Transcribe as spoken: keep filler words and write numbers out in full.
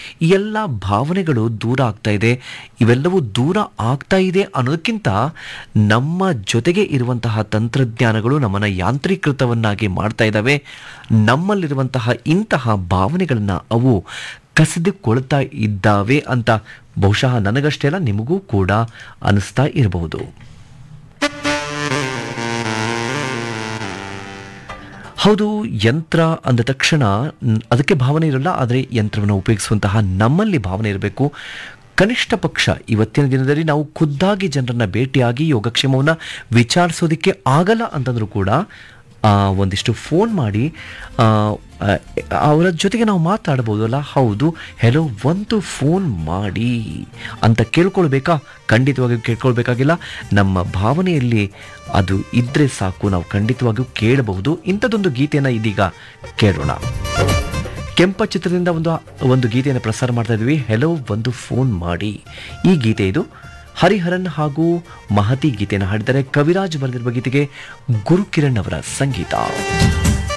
ಈ ಎಲ್ಲ ಭಾವನೆಗಳು ದೂರ ಆಗ್ತಾ ಇದೆ. ಇವೆಲ್ಲವೂ ದೂರ ಆಗ್ತಾ ಇದೆ ಅನ್ನೋದಕ್ಕಿಂತ ನಮ್ಮ ಜೊತೆಗೆ ಇರುವಂತಹ ತಂತ್ರಜ್ಞಾನಗಳು ನಮ್ಮನ್ನು ಯಾಂತ್ರೀಕೃತವನ್ನಾಗಿ ಮಾಡ್ತಾ ಇದ್ದಾವೆ. ನಮ್ಮಲ್ಲಿರುವಂತಹ ಇಂತಹ ಭಾವನೆಗಳನ್ನು ಅವು ಕಸಿದುಕೊಳ್ತಾ ಇದ್ದಾವೆ ಅಂತ ಬಹುಶಃ ನನಗಷ್ಟೇ ಅಲ್ಲ, ನಿಮಗೂ ಕೂಡ ಅನಿಸ್ತಾ ಇರಬಹುದು. ಹೌದು, ಯಂತ್ರ ಅಂದ ತಕ್ಷಣ ಅದಕ್ಕೆ ಭಾವನೆ ಇರಲ್ಲ, ಆದರೆ ಯಂತ್ರವನ್ನು ಉಪಯೋಗಿಸುವಂತಹ ನಮ್ಮಲ್ಲಿ ಭಾವನೆ ಇರಬೇಕು. ಕನಿಷ್ಠ ಪಕ್ಷ ಇವತ್ತಿನ ದಿನದಲ್ಲಿ ನಾವು ಖುದ್ದಾಗಿ ಜನರನ್ನು ಭೇಟಿಯಾಗಿ ಯೋಗಕ್ಷೇಮವನ್ನು ವಿಚಾರಿಸೋದಕ್ಕೆ ಆಗಲ್ಲ ಅಂತಂದ್ರೂ ಕೂಡ ಒಂದಿಷ್ಟು ಫೋನ್ ಮಾಡಿ ಅವರ ಜೊತೆಗೆ ನಾವು ಮಾತಾಡ್ಬೋದಲ್ಲ. ಹೌದು, ಹೆಲೋ ಒಂದು ಫೋನ್ ಮಾಡಿ ಅಂತ ಕೇಳ್ಕೊಳ್ಬೇಕಾ? ಖಂಡಿತವಾಗಿಯೂ ಕೇಳ್ಕೊಳ್ಬೇಕಾಗಿಲ್ಲ. ನಮ್ಮ ಭಾವನೆಯಲ್ಲಿ ಅದು ಇದ್ದರೆ ಸಾಕು, ನಾವು ಖಂಡಿತವಾಗಿಯೂ ಕೇಳಬಹುದು. ಇಂಥದ್ದೊಂದು ಗೀತೆಯನ್ನು ಇದೀಗ ಕೇಳೋಣ. ಕೆಂಪ ಚಿತ್ರದಿಂದ ಒಂದು ಒಂದು ಗೀತೆಯನ್ನು ಪ್ರಸಾರ ಮಾಡ್ತಾ ಇದ್ವಿ, ಹೆಲೋ ಒಂದು ಫೋನ್ ಮಾಡಿ. ಈ ಗೀತೆ ಇದು ಹರಿಹರನ್ ಹಾಗೂ ಮಹತಿ ಗೀತೆಯನ್ನು ಹಾಡಿದರೆ ಕವಿರಾಜ್ ಬರೆದಿರುವ ಗೀತೆಗೆ ಗುರುಕಿರಣ್ ಅವರ ಸಂಗೀತ.